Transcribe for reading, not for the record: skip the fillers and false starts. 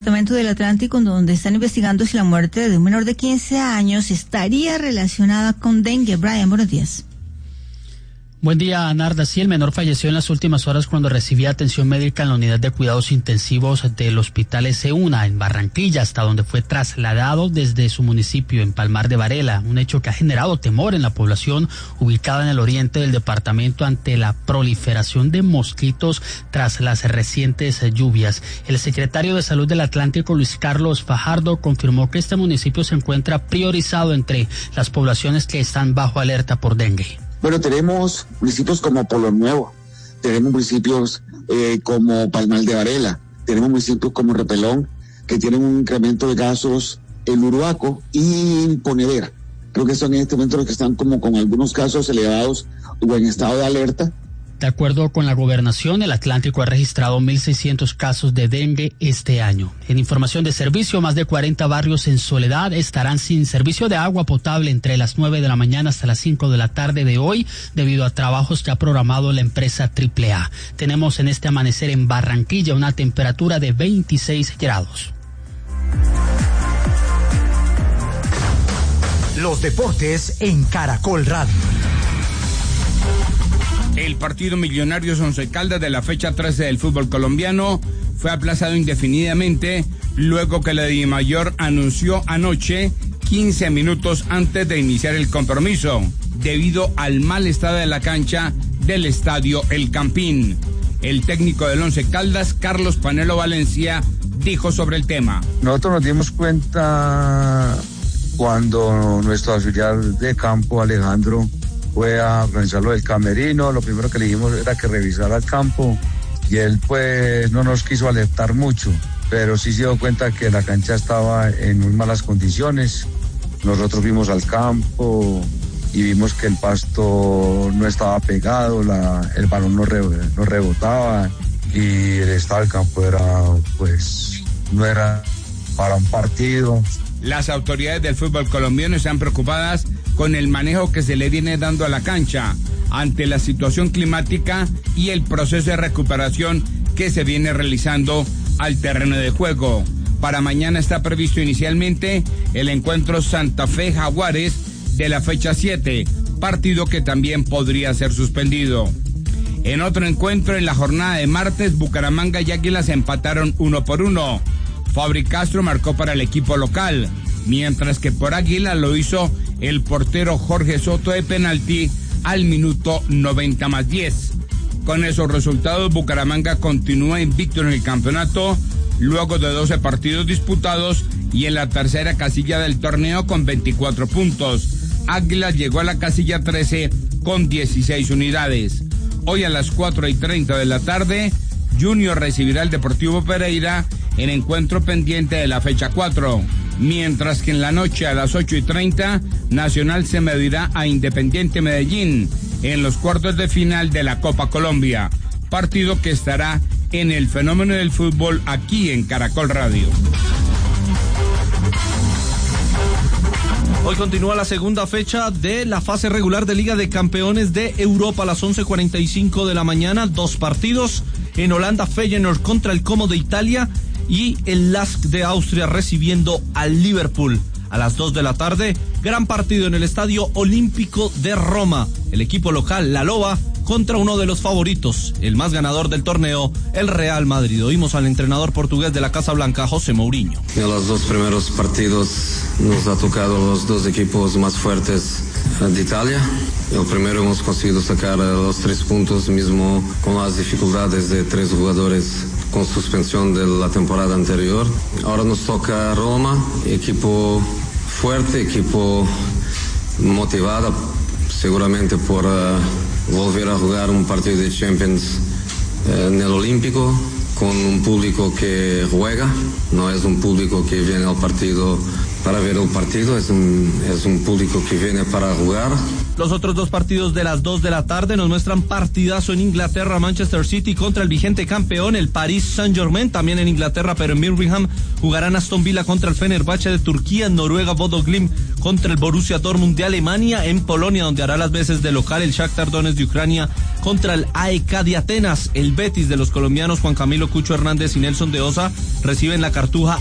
Departamento del Atlántico, donde están investigando si la muerte de un menor de 15 años estaría relacionada con dengue. Brian, buenos días. Buen día, Narda. Sí, el menor falleció en las últimas horas cuando recibía atención médica en la unidad de cuidados intensivos del Hospital S1 en Barranquilla, hasta donde fue trasladado desde su municipio en Palmar de Varela, un hecho que ha generado temor en la población ubicada en el oriente del departamento ante la proliferación de mosquitos tras las recientes lluvias. El secretario de Salud del Atlántico, Luis Carlos Fajardo, confirmó que este municipio se encuentra priorizado entre las poblaciones que están bajo alerta por dengue. Bueno, tenemos municipios como Polo Nuevo, tenemos municipios como Palmar de Varela, tenemos municipios como Repelón, que tienen un incremento de casos en Uruaco y Ponedera. Creo que son en este momento los que están como con algunos casos elevados o en estado de alerta. De acuerdo con la gobernación, el Atlántico ha registrado 1.600 casos de dengue este año. En información de servicio, más de 40 barrios en Soledad estarán sin servicio de agua potable entre las 9 de la mañana hasta las 5 de la tarde de hoy, debido a trabajos que ha programado la empresa AAA. Tenemos en este amanecer en Barranquilla una temperatura de 26 grados. Los deportes en Caracol Radio. El partido Millonarios Once Caldas de la fecha 13 del fútbol colombiano fue aplazado indefinidamente luego que la DIMAYOR anunció anoche 15 minutos antes de iniciar el compromiso debido al mal estado de la cancha del estadio El Campín. El técnico del Once Caldas, Carlos Panelo Valencia, dijo sobre el tema. Nosotros nos dimos cuenta cuando nuestro auxiliar de campo, Alejandro, fue a organizar lo del camerino. Lo primero que le dijimos era que revisara el campo y él pues no nos quiso alertar mucho, pero sí se dio cuenta que la cancha estaba en muy malas condiciones. Nosotros fuimos al campo y vimos que el pasto no estaba pegado, el balón no rebotaba y el estado del campo no era para un partido. Las autoridades del fútbol colombiano están preocupadas con el manejo que se le viene dando a la cancha ante la situación climática y el proceso de recuperación que se viene realizando al terreno de juego. Para mañana está previsto inicialmente el encuentro Santa Fe Jaguares de la fecha 7, partido que también podría ser suspendido. En otro encuentro en la jornada de martes, Bucaramanga y Águilas empataron 1-1. Fabri Castro marcó para el equipo local, mientras que por Águila lo hizo el portero Jorge Soto de penalti al minuto 90+10. Con esos resultados, Bucaramanga continúa invicto en el campeonato luego de 12 partidos disputados y en la tercera casilla del torneo con 24 puntos. Águilas llegó a la casilla 13 con 16 unidades. Hoy a las 4:30 de la tarde, Junior recibirá al Deportivo Pereira en encuentro pendiente de la fecha 4, mientras que en la noche a las 8:30 Nacional se medirá a Independiente Medellín en los cuartos de final de la Copa Colombia, partido que estará en el fenómeno del fútbol aquí en Caracol Radio. Hoy continúa la segunda fecha de la fase regular de Liga de Campeones de Europa a las 11:45 de la mañana, 2 partidos. En Holanda, Feyenoord contra el Como de Italia y el LASK de Austria recibiendo al Liverpool. A las 2 de la tarde, gran partido en el Estadio Olímpico de Roma. El equipo local, la Loba, contra uno de los favoritos, el más ganador del torneo, el Real Madrid. Oímos al entrenador portugués de la Casa Blanca, José Mourinho. En los 2 primeros partidos nos ha tocado los 2 equipos más fuertes de Italia. El primero hemos conseguido sacar los 3 puntos, mismo con las dificultades de 3 jugadores con suspensión de la temporada anterior. Ahora nos toca Roma, equipo fuerte, equipo motivado, seguramente por volver a jugar un partido de Champions en el Olímpico, con un público que juega, no es un público que viene al partido para ver el partido, es un público que viene para jugar. Los otros 2 partidos de las 2 de la tarde nos muestran partidazo en Inglaterra, Manchester City contra el vigente campeón, el Paris Saint-Germain, también en Inglaterra, pero en Birmingham jugarán Aston Villa contra el Fenerbahce de Turquía, en Noruega, Bodo Glimt contra el Borussia Dortmund de Alemania, en Polonia, donde hará las veces de local el Shakhtar Donetsk de Ucrania, contra el AEK de Atenas. El Betis de los colombianos Juan Camilo Cucho Hernández y Nelson de Osa reciben la Cartuja